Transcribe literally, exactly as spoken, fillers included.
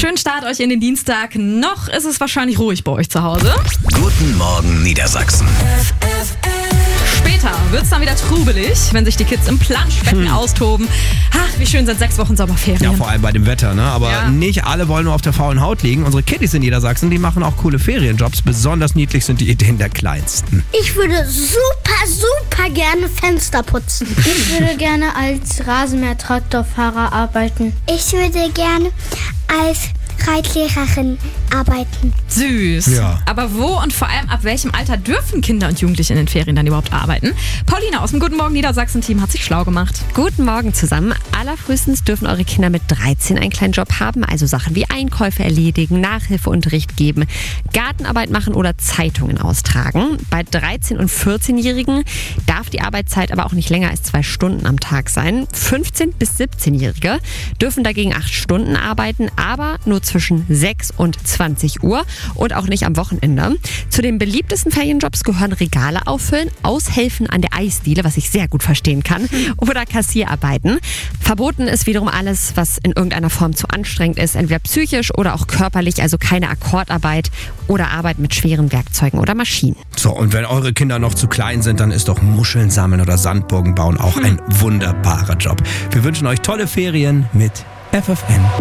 Schönen Start euch in den Dienstag. Noch ist es wahrscheinlich ruhig bei euch zu Hause. Guten Morgen Niedersachsen. Später wird es dann wieder trubelig, wenn sich die Kids im Planschbecken hm. austoben. Ach, wie schön sind sechs Wochen Sommerferien. Ja, vor allem bei dem Wetter, ne? Aber ja. nicht alle wollen nur auf der faulen Haut liegen. Unsere Kiddies in Niedersachsen, die machen auch coole Ferienjobs. Besonders niedlich sind die Ideen der Kleinsten. Ich würde super, super gerne Fenster putzen. Ich würde gerne als Rasenmäher-Traktorfahrer arbeiten. Ich würde gerne als Reitlehrerin arbeiten. Süß. Ja. Aber wo und vor allem ab welchem Alter dürfen Kinder und Jugendliche in den Ferien dann überhaupt arbeiten? Paulina aus dem Guten Morgen Niedersachsen-Team hat sich schlau gemacht. Guten Morgen zusammen. Allerfrühestens dürfen eure Kinder mit dreizehn einen kleinen Job haben, also Sachen wie Einkäufe erledigen, Nachhilfeunterricht geben, Gartenarbeit machen oder Zeitungen austragen. Bei dreizehn- und vierzehnjährigen darf die Arbeitszeit aber auch nicht länger als zwei Stunden am Tag sein. fünfzehn- bis siebzehnjährige dürfen dagegen acht Stunden arbeiten, aber nur zwischen sechs und zwanzig Uhr und auch nicht am Wochenende. Zu den beliebtesten Ferienjobs gehören Regale auffüllen, Aushelfen an der Eisdiele, was ich sehr gut verstehen kann, oder Kassierarbeiten. Verboten ist wiederum alles, was in irgendeiner Form zu anstrengend ist, entweder psychisch oder auch körperlich, also keine Akkordarbeit oder Arbeit mit schweren Werkzeugen oder Maschinen. So, und wenn eure Kinder noch zu klein sind, dann ist doch Muscheln sammeln oder Sandburgen bauen auch ein wunderbarer Job. Wir wünschen euch tolle Ferien mit F F N.